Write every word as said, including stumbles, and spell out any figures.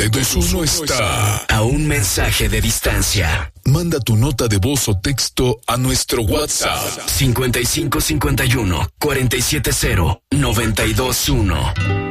X uno está a un mensaje de distancia. Manda tu nota de voz o texto a nuestro WhatsApp cincuenta y cinco cincuenta y uno cuarenta y siete cero noventa y dos uno.